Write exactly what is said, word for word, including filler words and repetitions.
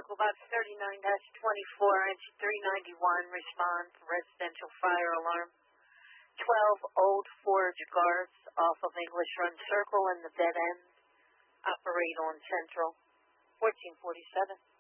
Local Box thirty-nine twenty-four, engine three ninety-one, respond for residential fire alarm. twelve Old Forge Guards off of English Run Circle in the dead end. Operate on Central. fourteen forty-seven.